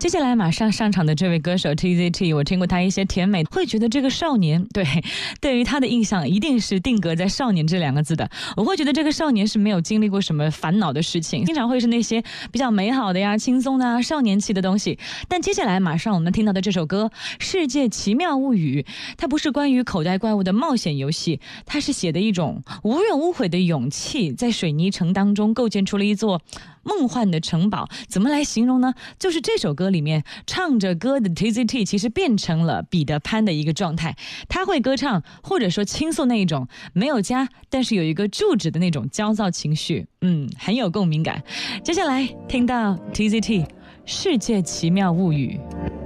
接下来马上上场的这位歌手 TZT， 我听过他一些甜美，会觉得这个少年，对于他的印象一定是定格在少年这两个字的。我会觉得这个少年是没有经历过什么烦恼的事情，经常会是那些比较美好的呀、轻松的啊、少年期的东西。但接下来马上我们听到的这首歌《世界奇妙物语》，它不是关于口袋怪物的冒险游戏，它是写的一种无怨无悔的勇气，在水泥城当中构建出了一座梦幻的城堡。怎么来形容呢？就是这首歌里面唱着歌的 TZT 其实变成了彼得潘的一个状态，他会歌唱或者说倾诉那一种没有家但是有一个住址的那种焦躁情绪，很有共鸣感。接下来听到 TZT 世界奇妙物语。